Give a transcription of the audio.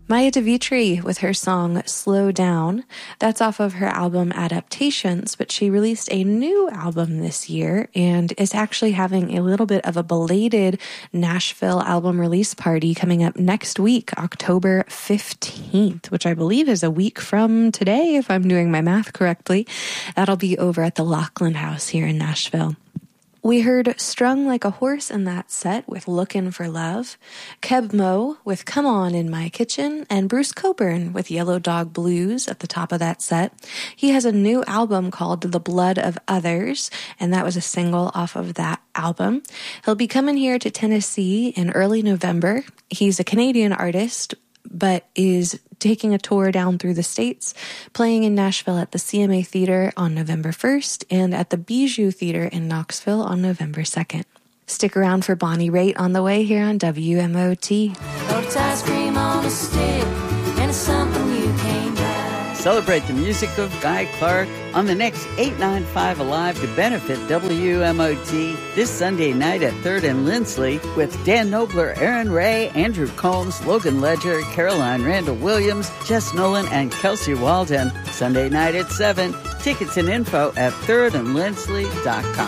Maya DeVitri with her song Slow Down. That's off of her album Adaptations, but she released a new album this year and is actually having a little bit of a belated Nashville album release party coming up next week, October 15th, which I believe is a week from today, if I'm doing my math correctly. That'll be over at the Lachlan House here in Nashville. We heard Strung Like a Horse in that set with Lookin' for Love, Keb Mo with Come On in My Kitchen, and Bruce Cockburn with Yellow Dog Blues at the top of that set. He has a new album called The Blood of Others, and that was a single off of that album. He'll be coming here to Tennessee in early November. He's a Canadian artist, but is taking a tour down through the States, playing in Nashville at the CMA Theater on November 1st and at the Bijou Theater in Knoxville on November 2nd. Stick around for Bonnie Raitt on the way here on WMOT. Lotus ice cream on a stick, and it's something you can't buy. Celebrate the music of Guy Clark on the next 895 Alive to benefit WMOT this Sunday night at 3rd and Lindsley with Dan Knobler, Aaron Ray, Andrew Combs, Logan Ledger, Caroline Randall Williams, Jess Nolan, and Kelsey Walden. Sunday night at 7. Tickets and info at thirdandlindsley.com.